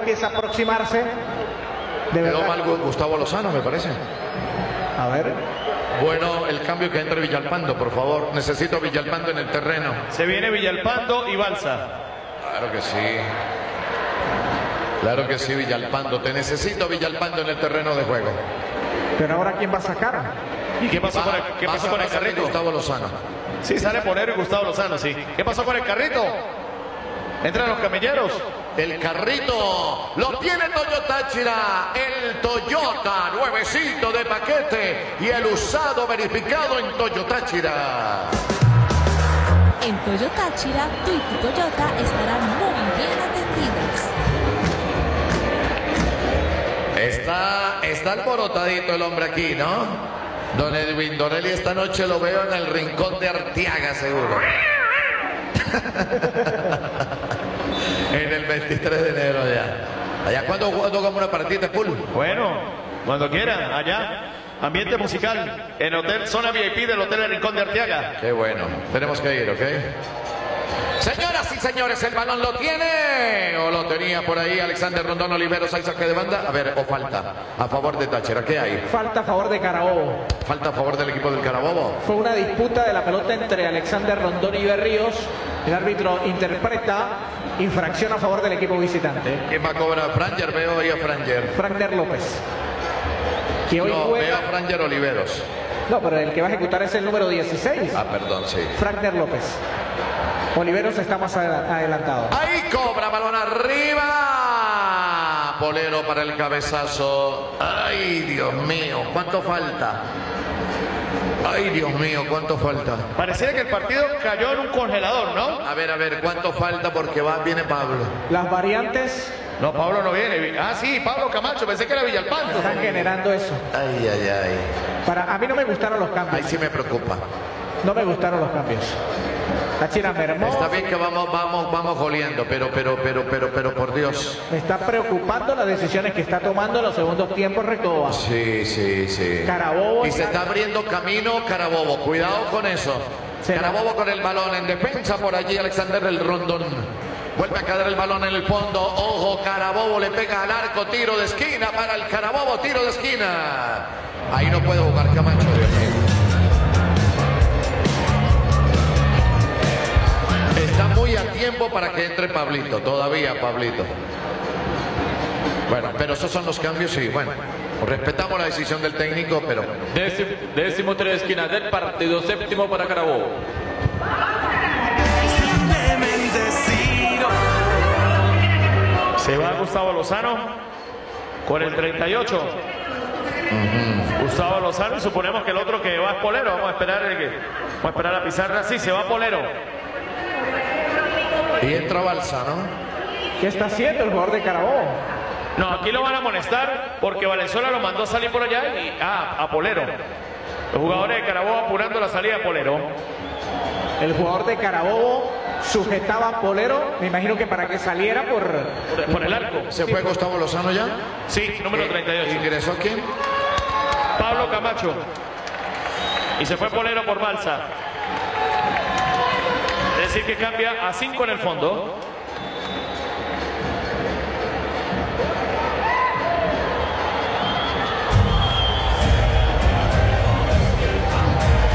empieza a aproximarse. De Quedó verdad. mal Gustavo Lozano, me parece. A ver. Bueno, el cambio que entre Villalpando, por favor. Necesito Villalpando en el terreno. Se viene Villalpando y Balsa. Claro que sí. Claro que sí, Villalpando. Te necesito, Villalpando, en el terreno de juego. Pero ahora, ¿quién va a sacar? ¿Y qué pasó con el carrito? Gustavo Lozano. Sí, sale Polero y Gustavo Lozano, sí. ¿Qué pasó con el carrito? Entran los camilleros. El carrito lo tiene Toyota Táchira, el Toyota nuevecito de paquete y el usado verificado en Toyota Táchira. En Toyota Táchira, tú y tu Toyota estarán muy bien atendidos. Está alborotadito el hombre aquí, ¿no? Don Edwin Dorelli, esta noche lo veo en el rincón de Arteaga, seguro. En el 23 de enero ya. Allá, ¿cuándo como una partida full? Bueno, cuando quieran, allá. Ambiente musical en Hotel Zona VIP del Hotel El Rincón de Arteaga. Qué bueno. Tenemos que ir, ¿ok? Señoras y señores, el balón lo tiene o lo tenía por ahí Alexander Rondón Oliveros. Hay saque de banda. A ver, o falta a favor de Táchira. ¿Qué hay? Falta a favor de Carabobo. Falta a favor del equipo del Carabobo. Fue una disputa de la pelota entre Alexander Rondón y Berríos. El árbitro interpreta infracción a favor del equipo visitante. ¿Quién va a cobrar? Franger, veo ahí a Franger. Franger López. Que hoy No, juega... veo a Franger Oliveros. No, pero el que va a ejecutar es el número 16. Ah, perdón, sí. Franger López. Oliveros está más adelantado. Ahí cobra, balón arriba. Polero para el cabezazo. Ay, Dios mío, ¿cuánto falta? Ay, Dios mío, ¿cuánto falta? Pareciera que el partido cayó en un congelador, ¿no? A ver, ¿cuánto falta? Porque viene Pablo. Las variantes No, Pablo no viene. Ah, sí, Pablo Camacho, pensé que era Villalpando. están generando eso. Ay, ay, ay. A mí no me gustaron los cambios. Ahí sí me preocupa. No me gustaron los cambios. Táchira mermó. Está bien que vamos goleando, pero por Dios. Me está preocupando las decisiones que está tomando en los segundos tiempos Recoba. Sí. Carabobo. Y se está abriendo camino Carabobo. Cuidado con eso. Carabobo con el balón en defensa por allí Alexander el Rondón. Vuelve a caer el balón en el fondo. Ojo, Carabobo le pega al arco. Tiro de esquina para el Carabobo. Tiro de esquina. Ahí no puede jugar Camacho, Dios mío. Está muy a tiempo para que entre Pablito. Todavía Pablito. Bueno, pero esos son los cambios y bueno, respetamos la decisión del técnico, pero... Décimo tiro de esquina del partido, séptimo para Carabobo. Se va Gustavo Lozano con el 38. Gustavo Lozano, y suponemos que el otro que va es Polero. Vamos a esperar a Pizarra. Sí, se va Polero. Y entra Balsa, ¿no? ¿Qué está haciendo el jugador de Carabobo? No, aquí lo van a amonestar porque Valenzuela lo mandó a salir por allá y a Polero. Los jugadores de Carabobo apurando la salida de Polero. El jugador de Carabobo sujetaba a Polero, me imagino que para que saliera por el arco. ¿Se fue Gustavo Lozano ya? Sí, número 38. ¿Ingresó quién? Pablo Camacho. Y se fue Polero por Balsa. Es decir que cambia a 5 en el fondo.